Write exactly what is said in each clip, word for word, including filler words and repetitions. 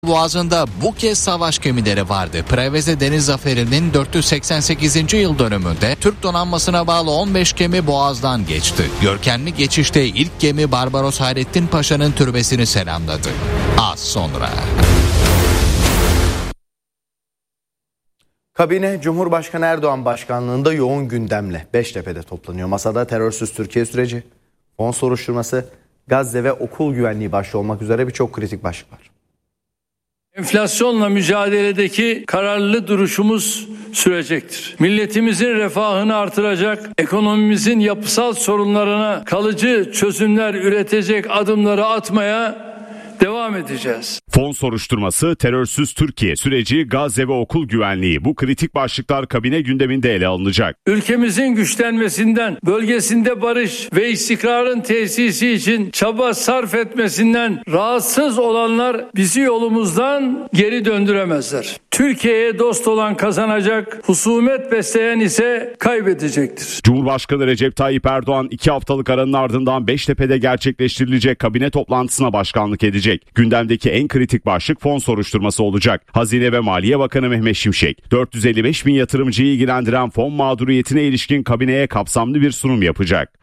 Boğazı'nda bu kez savaş gemileri vardı. Preveze Deniz Zaferi'nin dört yüz seksen sekizinci yıl dönümünde Türk donanmasına bağlı on beş gemi Boğaz'dan geçti. Görkemli geçişte ilk gemi Barbaros Hayrettin Paşa'nın türbesini selamladı. Az sonra. Kabine Cumhurbaşkanı Erdoğan başkanlığında yoğun gündemle Beştepe'de toplanıyor. Masada terörsüz Türkiye süreci, fon soruşturması, Gazze ve okul güvenliği başta olmak üzere birçok kritik başlık var. Enflasyonla mücadeledeki kararlı duruşumuz sürecektir. Milletimizin refahını artıracak, ekonomimizin yapısal sorunlarına kalıcı çözümler üretecek adımları atmaya devam edeceğiz. Fon soruşturması, terörsüz Türkiye süreci, Gazze ve okul güvenliği, bu kritik başlıklar kabine gündeminde ele alınacak. Ülkemizin güçlenmesinden, bölgesinde barış ve istikrarın tesisi için çaba sarf etmesinden rahatsız olanlar bizi yolumuzdan geri döndüremezler. Türkiye'ye dost olan kazanacak, husumet besleyen ise kaybedecektir. Cumhurbaşkanı Recep Tayyip Erdoğan iki haftalık aranın ardından Beştepe'de gerçekleştirilecek kabine toplantısına başkanlık edecek. Gündemdeki en kritik başlık fon soruşturması olacak. Hazine ve Maliye Bakanı Mehmet Şimşek, dört yüz elli beş bin yatırımcıyı ilgilendiren fon mağduriyetine ilişkin kabineye kapsamlı bir sunum yapacak.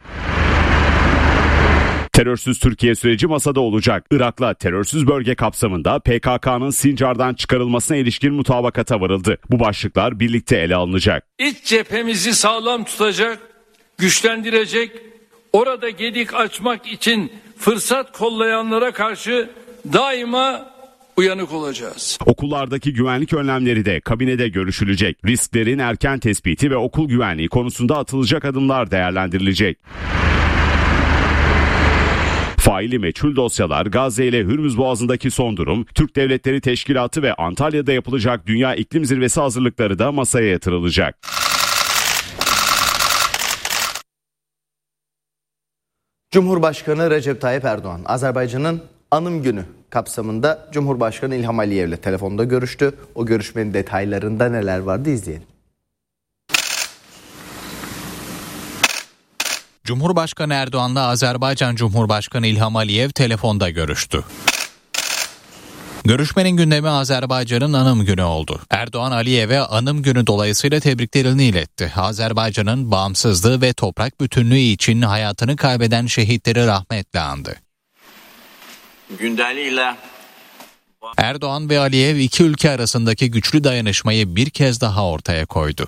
Terörsüz Türkiye süreci masada olacak. Irak'la terörsüz bölge kapsamında P K K'nın Sincar'dan çıkarılmasına ilişkin mutabakata varıldı. Bu başlıklar birlikte ele alınacak. İç cephemizi sağlam tutacak, güçlendirecek, orada gedik açmak için fırsat kollayanlara karşı daima uyanık olacağız. Okullardaki güvenlik önlemleri de kabinede görüşülecek. Risklerin erken tespiti ve okul güvenliği konusunda atılacak adımlar değerlendirilecek. Faili meçhul dosyalar, Gazze ile Hürmüz Boğazı'ndaki son durum, Türk Devletleri Teşkilatı ve Antalya'da yapılacak Dünya İklim Zirvesi hazırlıkları da masaya yatırılacak. Cumhurbaşkanı Recep Tayyip Erdoğan, Azerbaycan'ın Anım Günü kapsamında Cumhurbaşkanı İlham Aliyev ile telefonda görüştü. O görüşmenin detaylarında neler vardı izleyelim. Cumhurbaşkanı Erdoğan'la Azerbaycan Cumhurbaşkanı İlham Aliyev telefonda görüştü. Görüşmenin gündemi Azerbaycan'ın Anım Günü oldu. Erdoğan Aliyev'e Anım Günü dolayısıyla tebriklerini iletti. Azerbaycan'ın bağımsızlığı ve toprak bütünlüğü için hayatını kaybeden şehitleri rahmetle andı. Gündeliyle Erdoğan ve Aliyev iki ülke arasındaki güçlü dayanışmayı bir kez daha ortaya koydu.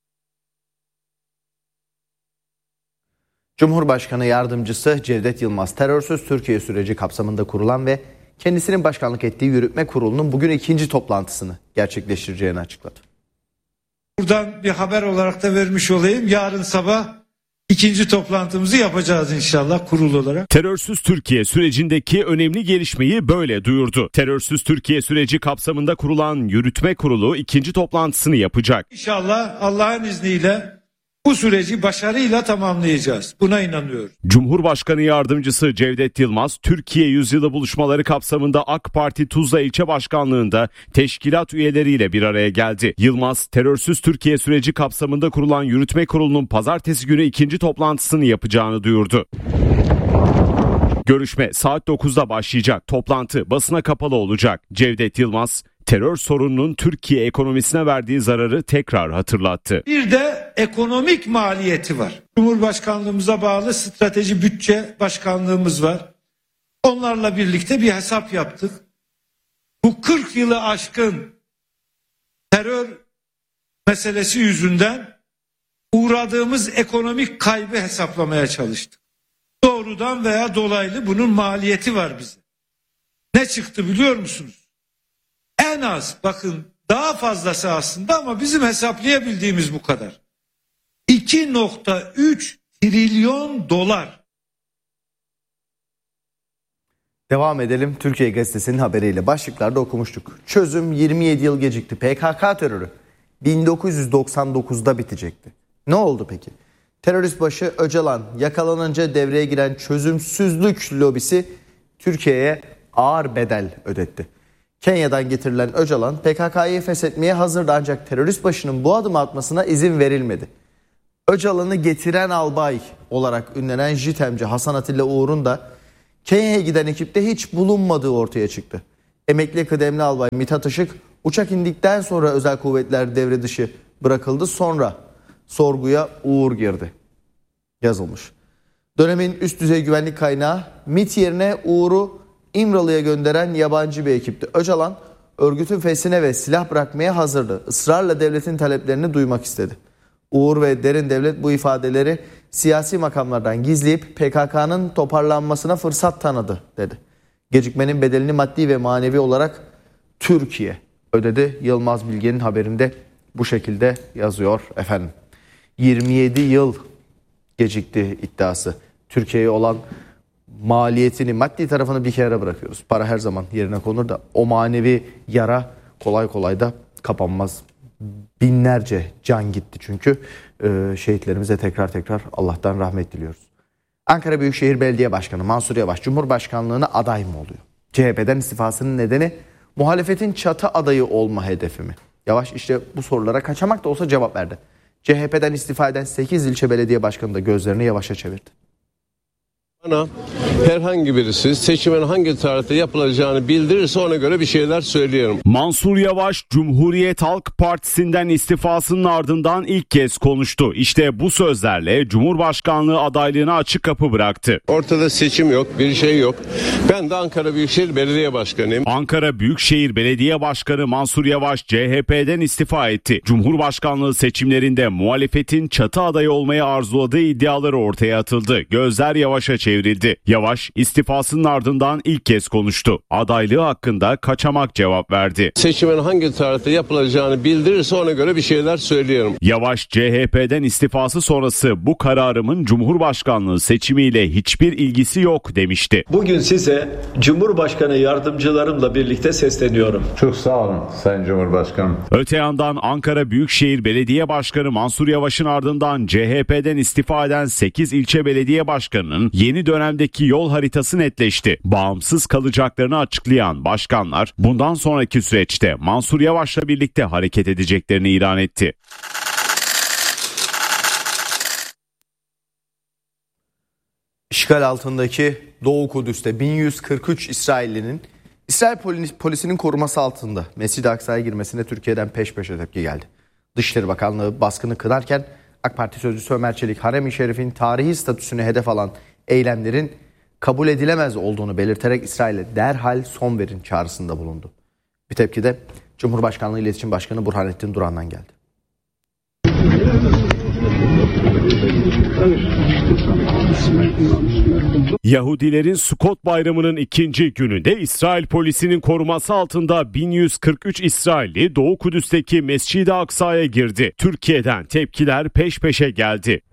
Cumhurbaşkanı Yardımcısı Cevdet Yılmaz, terörsüz Türkiye süreci kapsamında kurulan ve kendisinin başkanlık ettiği yürütme kurulunun bugün ikinci toplantısını gerçekleştireceğini açıkladı. Buradan bir haber olarak da vermiş olayım. Yarın sabah ikinci toplantımızı yapacağız inşallah kurul olarak. Terörsüz Türkiye sürecindeki önemli gelişmeyi böyle duyurdu. Terörsüz Türkiye süreci kapsamında kurulan yürütme kurulu ikinci toplantısını yapacak. İnşallah Allah'ın izniyle bu süreci başarıyla tamamlayacağız. Buna inanıyorum. Cumhurbaşkanı Yardımcısı Cevdet Yılmaz, Türkiye Yüzyılı buluşmaları kapsamında AK Parti Tuzla İlçe Başkanlığı'nda teşkilat üyeleriyle bir araya geldi. Yılmaz, terörsüz Türkiye süreci kapsamında kurulan yürütme kurulunun pazartesi günü ikinci toplantısını yapacağını duyurdu. Görüşme saat dokuzda başlayacak. Toplantı basına kapalı olacak. Cevdet Yılmaz, terör sorununun Türkiye ekonomisine verdiği zararı tekrar hatırlattı. Bir de ekonomik maliyeti var. Cumhurbaşkanlığımıza bağlı strateji bütçe başkanlığımız var. Onlarla birlikte bir hesap yaptık. Bu kırk yılı aşkın terör meselesi yüzünden uğradığımız ekonomik kaybı hesaplamaya çalıştık. Doğrudan veya dolaylı bunun maliyeti var bize. Ne çıktı biliyor musunuz? En az, bakın daha fazlası aslında ama bizim hesaplayabildiğimiz bu kadar. iki nokta üç trilyon dolar. Devam edelim Türkiye Gazetesi'nin haberiyle. Başlıklarda okumuştuk. Çözüm yirmi yedi yıl gecikti. P K K terörü bin dokuz yüz doksan dokuzda bitecekti. Ne oldu peki? Terörist başı Öcalan yakalanınca devreye giren çözümsüzlük lobisi Türkiye'ye ağır bedel ödetti. Kenya'dan getirilen Öcalan P K K'yı feshetmeye hazırdı ancak terörist başının bu adımı atmasına izin verilmedi. Öcalan'ı getiren albay olarak ünlenen JITEM'ci Hasan Atilla Uğur'un da Kenya'ya giden ekipte hiç bulunmadığı ortaya çıktı. Emekli kıdemli albay Mithat Işık uçak indikten sonra özel kuvvetler devre dışı bırakıldı. Sonra sorguya Uğur girdi. Yazılmış. Dönemin üst düzey güvenlik kaynağı MİT yerine Uğur'u İmralı'ya gönderen yabancı bir ekipti. Öcalan örgütün fesine ve silah bırakmaya hazırdı. Israrla devletin taleplerini duymak istedi. Uğur ve Derin Devlet bu ifadeleri siyasi makamlardan gizleyip P K K'nın toparlanmasına fırsat tanıdı dedi. Gecikmenin bedelini maddi ve manevi olarak Türkiye ödedi. Yılmaz Bilge'nin haberinde bu şekilde yazıyor efendim. yirmi yedi yıl gecikti iddiası. Türkiye'ye olan maliyetini, maddi tarafını bir kenara bırakıyoruz. Para her zaman yerine konur da o manevi yara kolay kolay da kapanmaz. Binlerce can gitti çünkü. Ee, şehitlerimize tekrar tekrar Allah'tan rahmet diliyoruz. Ankara Büyükşehir Belediye Başkanı Mansur Yavaş Cumhurbaşkanlığına aday mı oluyor? C H P'den istifasının nedeni muhalefetin çatı adayı olma hedefi mi? Yavaş işte bu sorulara kaçamak da olsa cevap verdi. C H P'den istifa eden sekiz ilçe belediye başkanı da gözlerini Yavaş'a çevirdi. Bana herhangi birisi seçimin hangi tarihte yapılacağını bildirirse ona göre bir şeyler söyleyelim. Mansur Yavaş Cumhuriyet Halk Partisi'nden istifasının ardından ilk kez konuştu. İşte bu sözlerle Cumhurbaşkanlığı adaylığına açık kapı bıraktı. Ortada seçim yok, bir şey yok. Ben de Ankara Büyükşehir Belediye Başkanıyım. Ankara Büyükşehir Belediye Başkanı Mansur Yavaş C H P'den istifa etti. Cumhurbaşkanlığı seçimlerinde muhalefetin çatı adayı olmayı arzuladığı iddiaları ortaya atıldı. Gözler Yavaş'a çevrildi. Yavaş istifasının ardından ilk kez konuştu. Adaylığı hakkında kaçamak cevap verdi. Seçimin hangi tarihte yapılacağını bildirirse ona göre bir şeyler söyleyelim. Yavaş C H P'den istifası sonrası bu kararımın Cumhurbaşkanlığı seçimiyle hiçbir ilgisi yok demişti. Bugün size Cumhurbaşkanı yardımcılarımla birlikte sesleniyorum. Çok sağ olun Sayın Cumhurbaşkanım. Öte yandan Ankara Büyükşehir Belediye Başkanı Mansur Yavaş'ın ardından C H P'den istifa eden sekiz ilçe belediye başkanının yeni dönemdeki yol haritası netleşti. Bağımsız kalacaklarını açıklayan başkanlar bundan sonraki süreçte Mansur Yavaş'la birlikte hareket edeceklerini ilan etti. İşgal altındaki Doğu Kudüs'te bin yüz kırk üç İsraillinin İsrail polisinin koruması altında Mescid-i Aksa'ya girmesine Türkiye'den peş peşe tepki geldi. Dışişleri Bakanlığı baskını kınarken AK Parti sözcüsü Ömer Çelik, Harem-i Şerif'in tarihi statüsünü hedef alan eylemlerin kabul edilemez olduğunu belirterek İsrail'e derhal son verin çağrısında bulundu. Bir tepki de Cumhurbaşkanlığı İletişim Başkanı Burhanettin Duran'dan geldi. Yahudilerin Sukkot Bayramı'nın ikinci gününde İsrail polisinin koruması altında bin yüz kırk üç İsrailli Doğu Kudüs'teki Mescid-i Aksa'ya girdi. Türkiye'den tepkiler peş peşe geldi.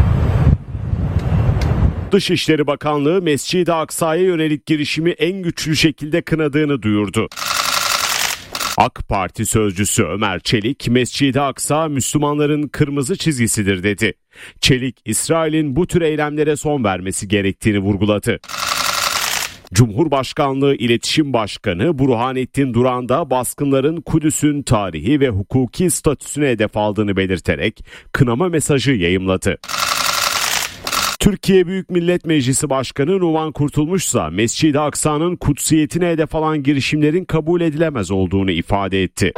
Dışişleri Bakanlığı Mescid-i Aksa'ya yönelik girişimi en güçlü şekilde kınadığını duyurdu. AK Parti sözcüsü Ömer Çelik, Mescid-i Aksa Müslümanların kırmızı çizgisidir dedi. Çelik, İsrail'in bu tür eylemlere son vermesi gerektiğini vurguladı. Cumhurbaşkanlığı İletişim Başkanı Burhanettin Duran da baskınların Kudüs'ün tarihi ve hukuki statüsüne hedef aldığını belirterek kınama mesajı yayımladı. Türkiye Büyük Millet Meclisi Başkanı Numan Kurtulmuşsa Mescid-i Aksa'nın kutsiyetine hedef alan girişimlerin kabul edilemez olduğunu ifade etti.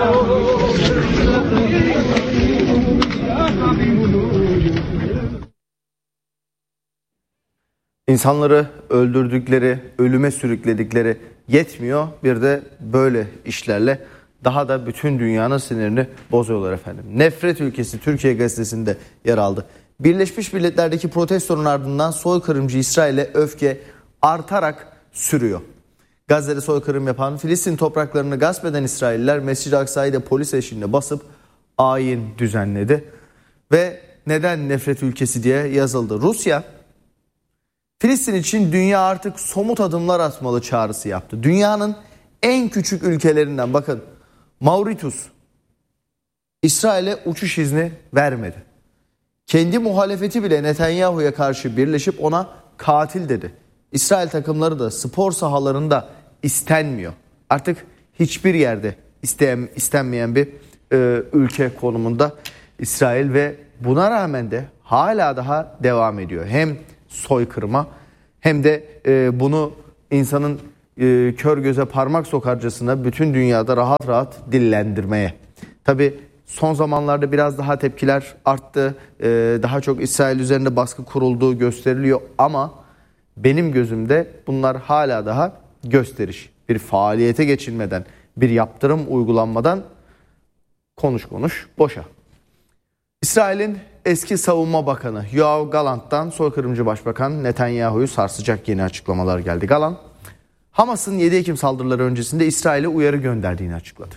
İnsanları öldürdükleri, ölüme sürükledikleri yetmiyor. Bir de böyle işlerle daha da bütün dünyanın sinirini bozuyorlar efendim. Nefret ülkesi Türkiye gazetesinde yer aldı. Birleşmiş Milletler'deki protestonun ardından soykırımcı İsrail'e öfke artarak sürüyor. Gazze'de soykırım yapan, Filistin topraklarını gasp eden İsrailliler Mescid-i Aksa'yı da polis eşliğinde basıp ayin düzenledi. Ve neden nefret ülkesi diye yazıldı. Rusya, Filistin için dünya artık somut adımlar atmalı çağrısı yaptı. Dünyanın en küçük ülkelerinden bakın Mauritius, İsrail'e uçuş izni vermedi. Kendi muhalefeti bile Netanyahu'ya karşı birleşip ona katil dedi. İsrail takımları da spor sahalarında istenmiyor. Artık hiçbir yerde isteyen, istenmeyen bir e, ülke konumunda İsrail ve buna rağmen de hala daha devam ediyor. Hem soykırıma hem de e, bunu insanın e, kör göze parmak sokarcasına bütün dünyada rahat rahat dillendirmeye. Tabii son zamanlarda biraz daha tepkiler arttı. E, daha çok İsrail üzerinde baskı kurulduğu gösteriliyor ama benim gözümde bunlar hala daha gösteriş. Bir faaliyete geçilmeden, bir yaptırım uygulanmadan konuş konuş boşa. İsrail'in eski savunma bakanı Yoav Gallant'tan soykırımcı başbakan Netanyahu'yu sarsacak yeni açıklamalar geldi. Gallant, Hamas'ın yedi Ekim saldırıları öncesinde İsrail'e uyarı gönderdiğini açıkladı.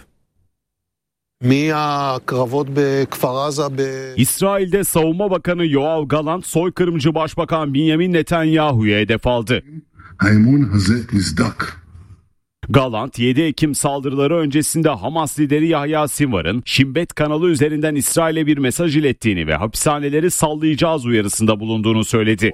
İsrail'de Savunma Bakanı Yoav Gallant soykırımcı Başbakan Benjamin Netanyahu'ya hedef aldı. Gallant yedi Ekim saldırıları öncesinde Hamas lideri Yahya Sinvar'ın Shin Bet kanalı üzerinden İsrail'e bir mesaj ilettiğini ve hapishaneleri sallayacağız uyarısında bulunduğunu söyledi.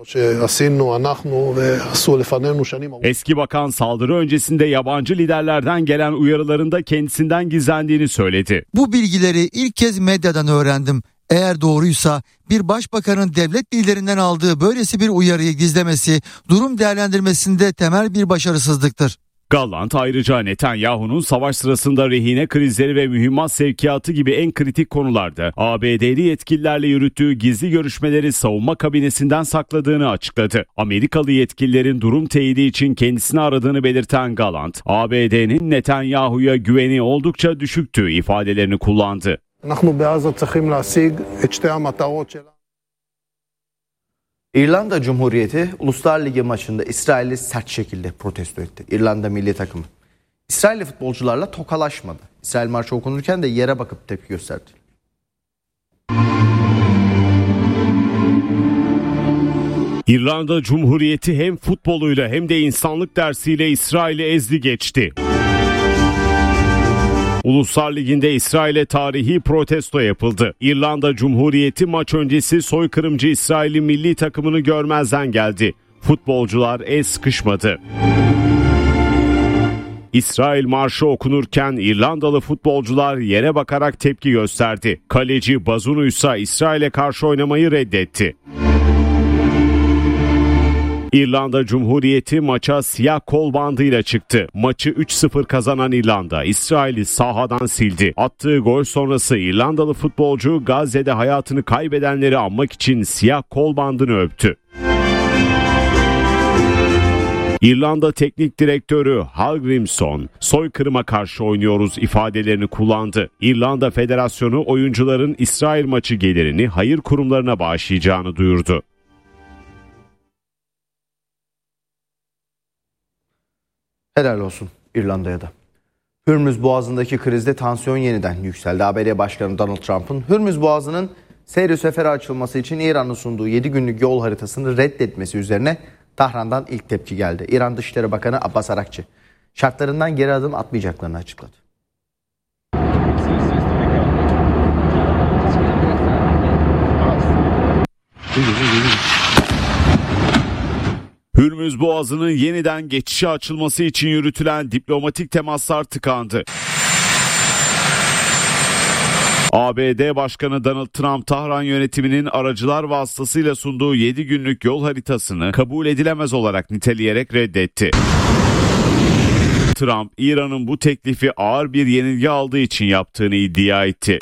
Eski bakan saldırı öncesinde yabancı liderlerden gelen uyarılarında kendisinden gizlendiğini söyledi. Bu bilgileri ilk kez medyadan öğrendim. Eğer doğruysa bir başbakanın devlet liderinden aldığı böylesi bir uyarıyı gizlemesi durum değerlendirmesinde temel bir başarısızlıktır. Gallant ayrıca Netanyahu'nun savaş sırasında rehine krizleri ve mühimmat sevkiyatı gibi en kritik konularda A B D'li yetkililerle yürüttüğü gizli görüşmeleri savunma kabinesinden sakladığını açıkladı. Amerikalı yetkililerin durum teyidi için kendisini aradığını belirten Gallant, A B D'nin Netanyahu'ya güveni oldukça düşüktü ifadelerini kullandı. İrlanda Cumhuriyeti Uluslar Ligi maçında İsrail'i sert şekilde protesto etti. İrlanda milli takımı. İsrailli futbolcularla tokalaşmadı. İsrail marşı okunurken de yere bakıp tepki gösterdi. İrlanda Cumhuriyeti hem futboluyla hem de insanlık dersiyle İsrail'i ezdi geçti. Uluslar Ligi'nde İsrail'e tarihi protesto yapıldı. İrlanda Cumhuriyeti maç öncesi soykırımcı İsrail'i milli takımını görmezden geldi. Futbolcular el sıkışmadı. İsrail marşı okunurken İrlandalı futbolcular yere bakarak tepki gösterdi. Kaleci Bazunu ise İsrail'e karşı oynamayı reddetti. İrlanda Cumhuriyeti maça siyah kol bandıyla çıktı. Maçı üç sıfır kazanan İrlanda, İsrail'i sahadan sildi. Attığı gol sonrası İrlandalı futbolcu Gazze'de hayatını kaybedenleri anmak için siyah kol bandını öptü. İrlanda Teknik Direktörü Hallgrimsson, soykırıma karşı oynuyoruz ifadelerini kullandı. İrlanda Federasyonu oyuncuların İsrail maçı gelirini hayır kurumlarına bağışlayacağını duyurdu. Helal olsun İrlanda'ya da. Hürmüz Boğazı'ndaki krizde tansiyon yeniden yükseldi. A B D Başkanı Donald Trump'ın Hürmüz Boğazı'nın seyir sefere açılması için İran'ın sunduğu yedi günlük yol haritasını reddetmesi üzerine Tahran'dan ilk tepki geldi. İran Dışişleri Bakanı Abbas Arakçı şartlarından geri adım atmayacaklarını açıkladı. Hürmüz Boğazı'nın yeniden geçişe açılması için yürütülen diplomatik temaslar tıkandı. A B D Başkanı Donald Trump, Tahran yönetiminin aracılar vasıtasıyla sunduğu yedi günlük yol haritasını kabul edilemez olarak niteleyerek reddetti. Trump, İran'ın bu teklifi ağır bir yenilgi aldığı için yaptığını iddia etti.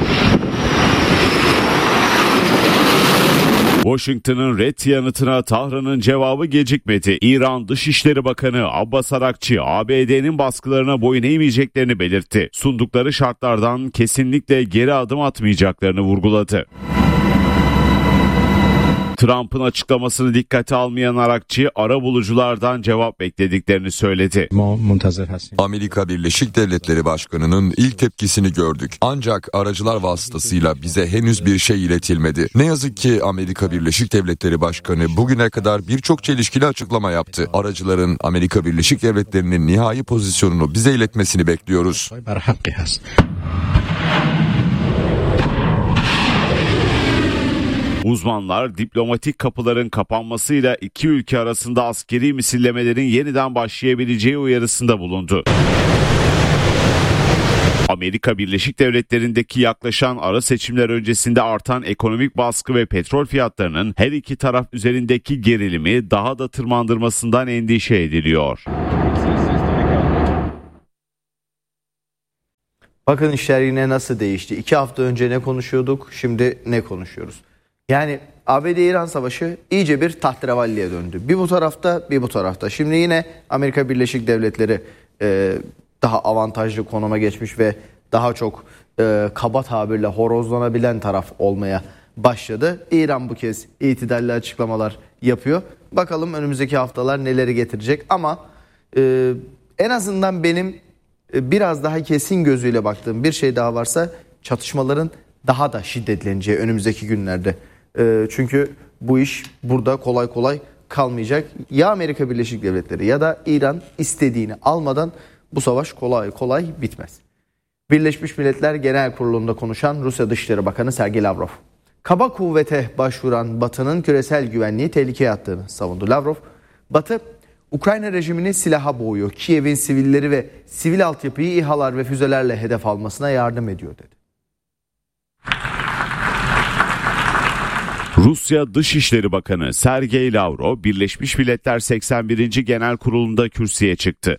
Washington'ın red yanıtına Tahran'ın cevabı gecikmedi. İran Dışişleri Bakanı Abbas Arakçı, A B D'nin baskılarına boyun eğmeyeceklerini belirtti. Sundukları şartlardan kesinlikle geri adım atmayacaklarını vurguladı. Trump'ın açıklamasını dikkate almayan Arakçı, arabuluculardan cevap beklediklerini söyledi. Amerika Birleşik Devletleri Başkanı'nın ilk tepkisini gördük. Ancak aracılar vasıtasıyla bize henüz bir şey iletilmedi. Ne yazık ki Amerika Birleşik Devletleri Başkanı bugüne kadar birçok çelişkili açıklama yaptı. Aracıların Amerika Birleşik Devletleri'nin nihai pozisyonunu bize iletmesini bekliyoruz. Uzmanlar diplomatik kapıların kapanmasıyla iki ülke arasında askeri misillemelerin yeniden başlayabileceği uyarısında bulundu. Amerika Birleşik Devletleri'ndeki yaklaşan ara seçimler öncesinde artan ekonomik baskı ve petrol fiyatlarının her iki taraf üzerindeki gerilimi daha da tırmandırmasından endişe ediliyor. Bakın işler yine nasıl değişti. İki hafta önce ne konuşuyorduk, şimdi ne konuşuyoruz? Yani A B D-İran savaşı iyice bir tahterevalliye döndü. Bir bu tarafta, bir bu tarafta. Şimdi yine Amerika Birleşik Devletleri e, daha avantajlı konuma geçmiş ve daha çok e, kaba tabirle horozlanabilen taraf olmaya başladı. İran bu kez itidalli açıklamalar yapıyor. Bakalım önümüzdeki haftalar neleri getirecek ama e, en azından benim e, biraz daha kesin gözüyle baktığım bir şey daha varsa çatışmaların daha da şiddetleneceği önümüzdeki günlerde. E, çünkü bu iş burada kolay kolay kalmayacak. Ya Amerika Birleşik Devletleri ya da İran istediğini almadan bu savaş kolay kolay bitmez. Birleşmiş Milletler Genel Kurulu'nda konuşan Rusya Dışişleri Bakanı Sergey Lavrov, kaba kuvvete başvuran Batı'nın küresel güvenliği tehlikeye attığını savundu. Lavrov, Batı, Ukrayna rejimini silaha boğuyor, Kiev'in sivilleri ve sivil altyapıyı İHA'lar ve füzelerle hedef almasına yardım ediyor dedi. Rusya Dışişleri Bakanı Sergey Lavrov, Birleşmiş Milletler seksen birinci Genel Kurulu'nda kürsüye çıktı.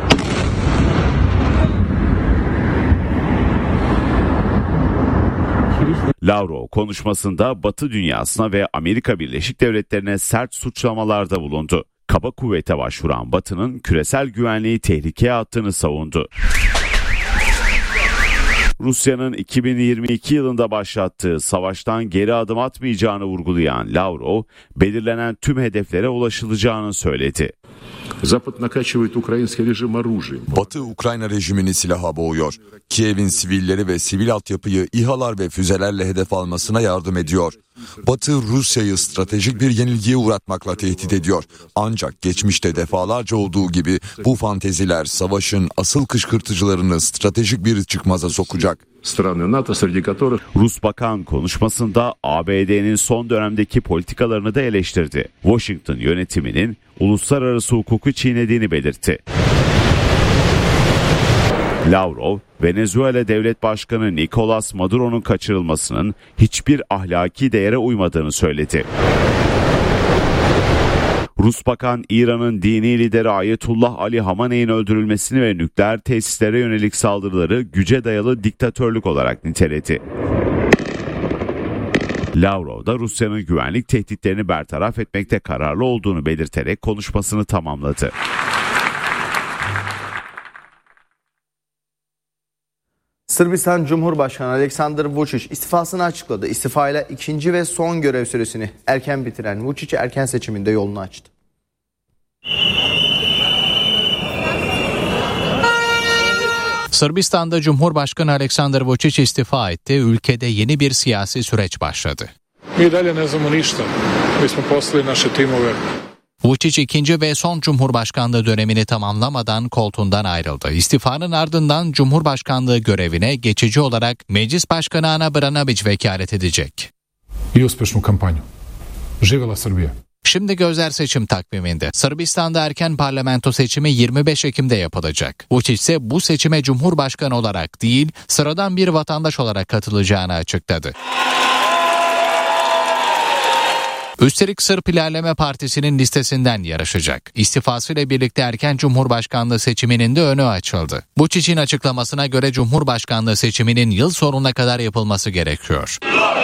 Lavrov konuşmasında Batı dünyasına ve Amerika Birleşik Devletleri'ne sert suçlamalarda bulundu. Kaba kuvvete başvuran Batı'nın küresel güvenliği tehlikeye attığını savundu. Rusya'nın iki bin yirmi iki yılında başlattığı savaştan geri adım atmayacağını vurgulayan Lavrov, belirlenen tüm hedeflere ulaşılacağını söyledi. Batı Ukrayna rejimini silaha boğuyor. Kiev'in sivilleri ve sivil altyapıyı İHA'lar ve füzelerle hedef almasına yardım ediyor. Batı Rusya'yı stratejik bir yenilgiye uğratmakla tehdit ediyor. Ancak geçmişte defalarca olduğu gibi bu fanteziler savaşın asıl kışkırtıcılarını stratejik bir çıkmaza sokacak. Rus bakan konuşmasında A B D'nin son dönemdeki politikalarını da eleştirdi. Washington yönetiminin uluslararası hukuku çiğnediğini belirtti. Lavrov, Venezuela Devlet Başkanı Nicolas Maduro'nun kaçırılmasının hiçbir ahlaki değere uymadığını söyledi. Rus bakan İran'ın dini lideri Ayetullah Ali Hamaney'in öldürülmesini ve nükleer tesislere yönelik saldırıları güce dayalı diktatörlük olarak niteledi. Lavrov da Rusya'nın güvenlik tehditlerini bertaraf etmekte kararlı olduğunu belirterek konuşmasını tamamladı. Sırbistan Cumhurbaşkanı Aleksandar Vučić istifasını açıkladı. İstifayla ikinci ve son görev süresini erken bitiren Vučić erken seçiminde yolunu açtı. Sırbistan'da Cumhurbaşkanı Aleksandar Vučić istifa etti. Ülkede yeni bir siyasi süreç başladı. Mi dalje ne znamo ništa. Mi smo poslali naše timove. Vučić ikinci ve son Cumhurbaşkanlığı dönemini tamamlamadan koltuğundan ayrıldı. İstifanın ardından Cumhurbaşkanlığı görevine geçici olarak Meclis Başkanı Ana Brnabić vekalet edecek. I uspešnu kampanju. Živela Srbija. Şimdi gözler seçim takviminde. Sırbistan'da erken parlamento seçimi yirmi beş Ekim'de yapılacak. Vučić ise bu seçime Cumhurbaşkanı olarak değil, sıradan bir vatandaş olarak katılacağını açıkladı. Üstelik Sırp İlerleme Partisi'nin listesinden yarışacak. İstifasıyla birlikte erken Cumhurbaşkanlığı seçiminin de önü açıldı. Vučić'in açıklamasına göre Cumhurbaşkanlığı seçiminin yıl sonuna kadar yapılması gerekiyor.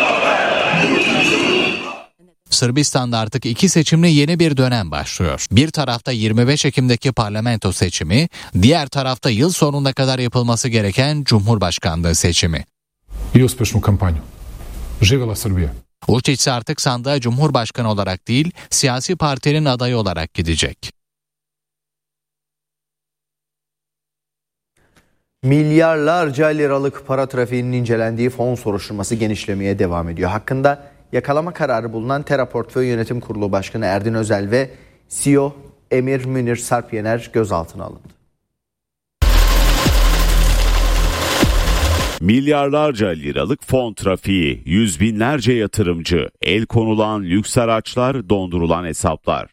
Sırbistan'da artık iki seçimli yeni bir dönem başlıyor. Bir tarafta yirmi beş Ekim'deki parlamento seçimi, diğer tarafta yıl sonuna kadar yapılması gereken Cumhurbaşkanlığı seçimi. I uspešnu kampanju. Živela Srbija. Vučić ise artık sandığa Cumhurbaşkanı olarak değil, siyasi partinin adayı olarak gidecek. Milyarlarca liralık para trafiğinin incelendiği fon soruşturması genişlemeye devam ediyor. Hakkında yakalama kararı bulunan Tera Portföy Yönetim Kurulu Başkanı Erdin Özel ve C E O Emir Münir Sarpyener gözaltına alındı. Milyarlarca liralık fon trafiği, yüz binlerce yatırımcı, el konulan lüks araçlar, dondurulan hesaplar.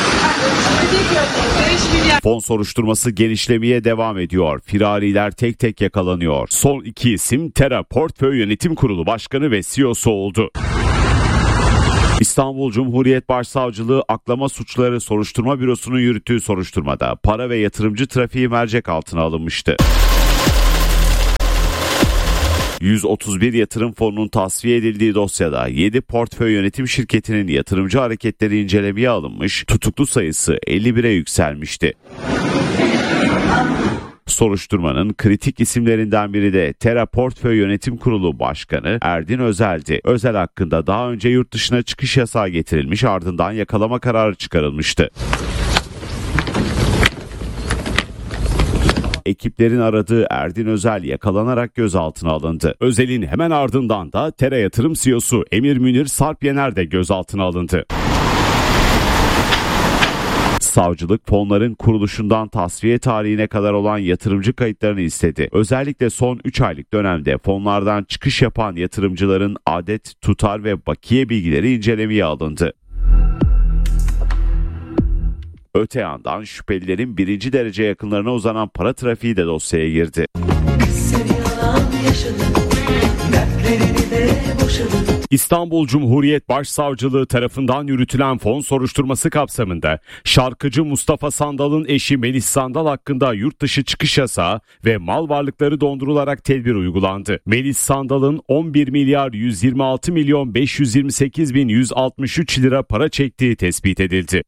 Fon soruşturması genişlemeye devam ediyor. Firariler tek tek yakalanıyor. Son iki isim Tera Portföy Yönetim Kurulu Başkanı ve C E O'su oldu. İstanbul Cumhuriyet Başsavcılığı Aklama Suçları Soruşturma Bürosu'nun yürüttüğü soruşturmada para ve yatırımcı trafiği mercek altına alınmıştı. yüz otuz bir yatırım fonunun tasfiye edildiği dosyada yedi portföy yönetim şirketinin yatırımcı hareketleri incelemeye alınmış, tutuklu sayısı elli bire yükselmişti. Soruşturmanın kritik isimlerinden biri de Tera Portföy Yönetim Kurulu Başkanı Erdin Özel'di. Özel hakkında daha önce yurt dışına çıkış yasağı getirilmiş, ardından yakalama kararı çıkarılmıştı. Ekiplerin aradığı Erdin Özel yakalanarak gözaltına alındı. Özel'in hemen ardından da Tera Yatırım C E O'su Emir Münir Sarp Yener de gözaltına alındı. Savcılık fonların kuruluşundan tasfiye tarihine kadar olan yatırımcı kayıtlarını istedi. Özellikle son üç aylık dönemde fonlardan çıkış yapan yatırımcıların adet, tutar ve bakiye bilgileri incelemeye alındı. Öte yandan şüphelilerin birinci derece yakınlarına uzanan para trafiği de dosyaya girdi. İstanbul Cumhuriyet Başsavcılığı tarafından yürütülen fon soruşturması kapsamında şarkıcı Mustafa Sandal'ın eşi Melis Sandal hakkında yurt dışı çıkış yasağı ve mal varlıkları dondurularak tedbir uygulandı. Melis Sandal'ın on bir milyar yüz yirmi altı milyon beş yüz yirmi sekiz bin yüz altmış üç lira para çektiği tespit edildi.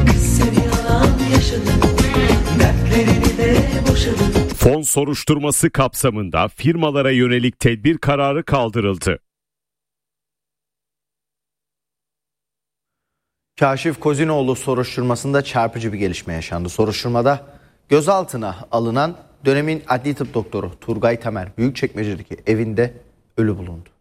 Fon soruşturması kapsamında firmalara yönelik tedbir kararı kaldırıldı. Kaşif Kozinoğlu soruşturmasında çarpıcı bir gelişme yaşandı. Soruşturmada gözaltına alınan dönemin adli tıp doktoru Turgay Tamer Büyükçekmece'deki evinde ölü bulundu.